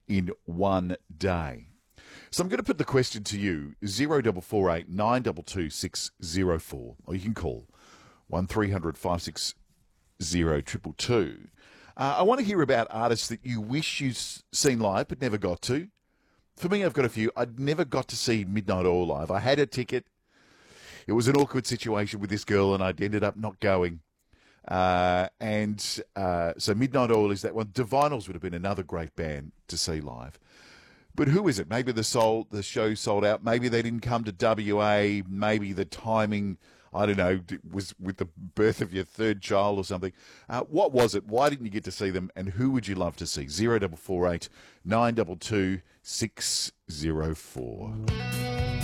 in one day. So I'm going to put the question to you, 0448 922 604, or you can call 1300 560 222. I want to hear about artists that you wish you'd seen live but never got to. For me, I've got a few. I'd never got to see Midnight Oil live. I had a ticket. It was an awkward situation with this girl, and I ended up not going. So Midnight Oil is that one. Divinals would have been another great band to see live. But who is it? Maybe the show sold out. Maybe they didn't come to WA. Maybe the timing, I don't know, was with the birth of your third child or something. What was it? Why didn't you get to see them? And who would you love to see? 0448 922 604.